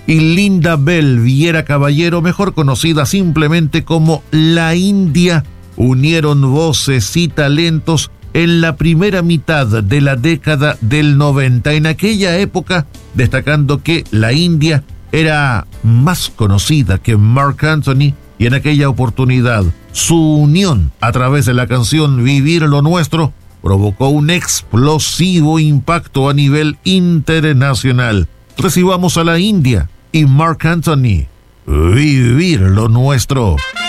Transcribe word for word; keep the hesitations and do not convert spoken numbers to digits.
y Linda Bell Viera Caballero, mejor conocida simplemente como La India, unieron voces y talentos en la primera mitad de la década del noventa. En aquella época, destacando que La India era más conocida que Marc Anthony, y en aquella oportunidad su unión a través de la canción Vivir lo Nuestro provocó un explosivo impacto a nivel internacional. Recibamos a La India y Marc Anthony, Vivir lo Nuestro.